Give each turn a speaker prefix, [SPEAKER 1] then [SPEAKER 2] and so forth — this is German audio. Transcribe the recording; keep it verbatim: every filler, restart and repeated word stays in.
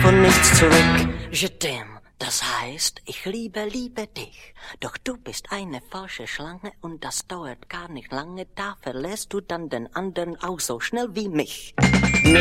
[SPEAKER 1] und nichts zurück. Je t'aime, das heißt, ich liebe, liebe dich. Doch du bist eine falsche Schlange und das dauert gar nicht lange. Da verlässt du dann den anderen auch so schnell wie mich.